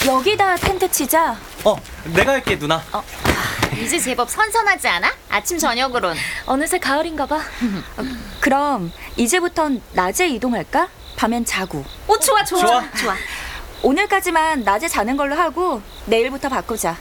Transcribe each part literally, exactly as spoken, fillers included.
여기다 텐트 치자. 어, 내가 할게, 누나. 어. 이제 제법 선선하지 않아? 아침 저녁으론. 어느새 가을인가 봐. 어, 그럼 이제부턴 낮에 이동할까? 밤엔 자고. 오, 좋아, 좋아, 좋아. 좋아. 오늘까지만 낮에 자는 걸로 하고 내일부터 바꾸자.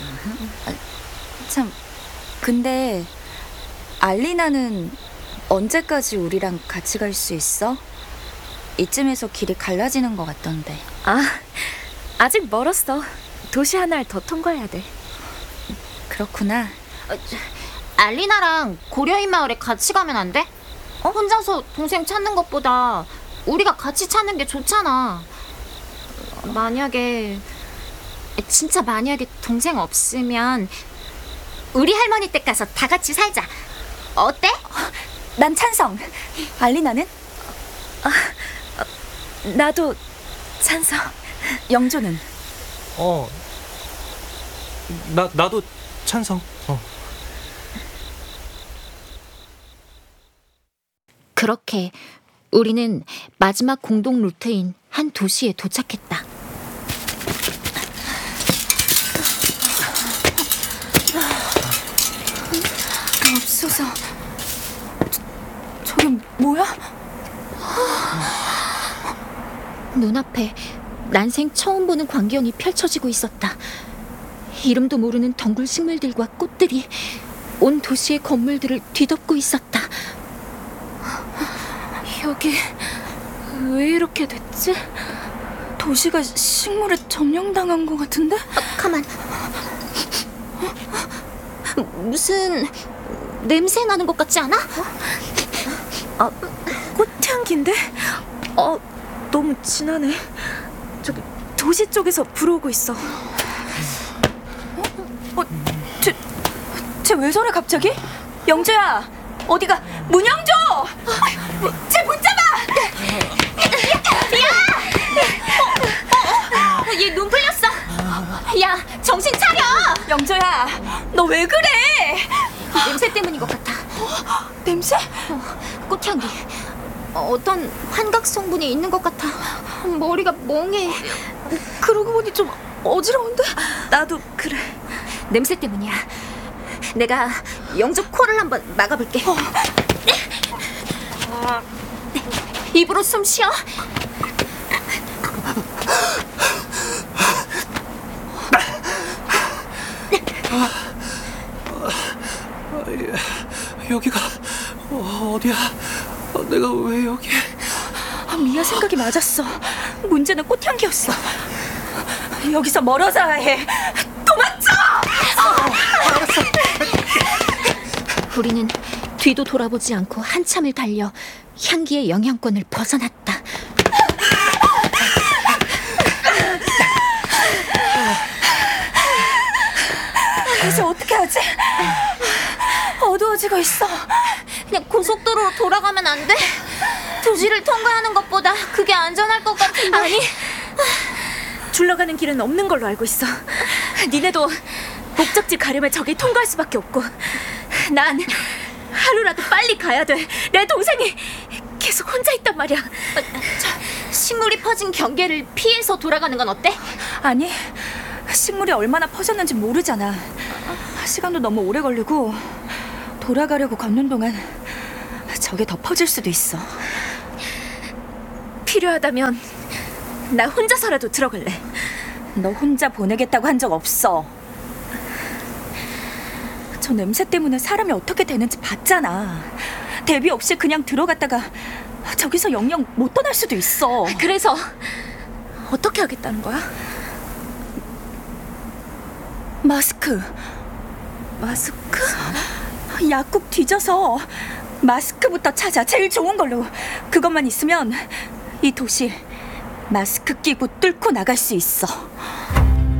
참, 근데 알리나는 언제까지 우리랑 같이 갈 수 있어? 이쯤에서 길이 갈라지는 것 같던데. 아, 아직 멀었어. 도시 하나를 더 통과해야 돼. 그렇구나. 어, 알리나랑 고려인 마을에 같이 가면 안 돼? 어? 혼자서 동생 찾는 것보다 우리가 같이 찾는 게 좋잖아. 만약에 진짜 만약에 동생 없으면 우리 할머니 댁 가서 다 같이 살자. 어때? 난 찬성. 알리나는? 아, 어, 나도 찬성. 영조는? 어, 나, 나도 찬성. 어. 그렇게 우리는 마지막 공동 루트인 한 도시에 도착했다. 없어서. 저, 저게 뭐야? 눈앞에 난생 처음 보는 광경이 펼쳐지고 있었다. 이름도 모르는 덩굴 식물들과 꽃들이 온 도시의 건물들을 뒤덮고 있었다. 여기 왜 이렇게 됐지? 도시가 식물에 점령당한 것 같은데? 아, 가만. 무슨 냄새 나는 것 같지 않아? 아, 꽃향기인데? 어, 너무 진하네. 저기 도시 쪽에서 불어오고 있어. 어, 쟤, 쟤 왜 저래 갑자기? 영조야, 어디가? 문영조! 쟤 붙잡아! 야! 어, 어, 얘 눈 풀렸어. 야, 정신 차려! 영조야, 너 왜 그래? 냄새 때문인 것 같아. 어, 냄새? 어, 꽃향기. 어, 어떤 환각 성분이 있는 것 같아. 머리가 멍해. 그러고 보니 좀 어지러운데? 나도 그래. 냄새 때문이야. 내가 영조 코를 한번 막아볼게. 어. 입으로 숨 쉬어. 여기가 어디야? 내가 왜 여기? 아, 미아 생각이 맞았어. 문제는 꽃향기였어. 여기서 멀어져야 해. 도망쳐! 알았어. 우리는 뒤도 돌아보지 않고 한참을 달려 향기의 영향권을 벗어났다. 이제 어떻게 하지? 어두워지고 있어. 그냥 고속도로로 돌아가면 안 돼? 도시를 통과하는 것보다 그게 안전할 것 같은데. 아니, 둘러가는 길은 없는 걸로 알고 있어. 니네도 목적지 가려면 저기 통과할 수밖에 없고, 난 하루라도 빨리 가야 돼. 내 동생이 계속 혼자 있단 말이야. 식물이 퍼진 경계를 피해서 돌아가는 건 어때? 아니, 식물이 얼마나 퍼졌는지 모르잖아. 시간도 너무 오래 걸리고 돌아가려고 걷는 동안 저게 더 퍼질 수도 있어. 필요하다면 나 혼자서라도 들어갈래. 너 혼자 보내겠다고 한 적 없어. 저 냄새 때문에 사람이 어떻게 되는지 봤잖아. 대비 없이 그냥 들어갔다가 저기서 영영 못 떠날 수도 있어. 그래서 어떻게 하겠다는 거야? 마스크. 마스크? 약국 뒤져서 마스크부터 찾아. 제일 좋은 걸로. 그것만 있으면 이 도시 마스크 끼고 뚫고 나갈 수 있어.